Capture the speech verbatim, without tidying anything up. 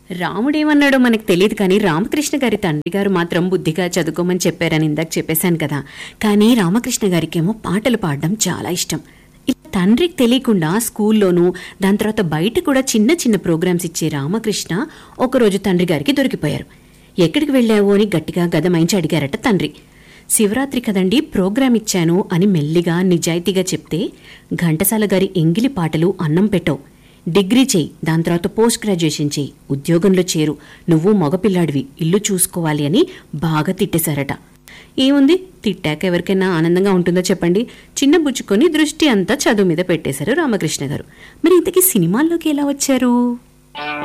రాముడేమన్నాడో మనకు తెలియదు కానీ రామకృష్ణ గారి తండ్రి గారు మాత్రం బుద్ధిగా చదువుకోమని చెప్పారని ఇందాక చెప్పేశాను కదా. కానీ రామకృష్ణ గారికేమో పాటలు పాడడం చాలా ఇష్టం. ఇలా తండ్రికి తెలియకుండా స్కూల్లోనూ దాని తర్వాత బయట కూడా చిన్న చిన్న ప్రోగ్రామ్స్ ఇచ్చే రామకృష్ణ ఒకరోజు తండ్రి గారికి దొరికిపోయారు. ఎక్కడికి వెళ్ళావు అని గట్టిగా గదమాయించి అడిగారట తండ్రి. శివరాత్రి కదండి ప్రోగ్రాం ఇచ్చాను అని మెల్లిగా నిజాయితీగా చెప్తే, ఘంటసాల గారి ఎంగిలి పాటలు అన్నం పెట్టవు, డిగ్రీ చేయి, దాని తర్వాత పోస్ట్ గ్రాడ్యుయేషన్ చేయి, ఉద్యోగంలో చేరు, నువ్వు మగపిల్లాడివి, ఇల్లు చూసుకోవాలి అని బాగా తిట్టేశారట. ఏముంది, తిట్టాక ఎవరికైనా ఆనందంగా ఉంటుందో చెప్పండి. చిన్న బుచ్చుకొని దృష్టి అంతా చదువు మీద పెట్టేశారు రామకృష్ణ గారు. మరి ఇంతకీ సినిమాల్లోకి ఎలా వచ్చారు?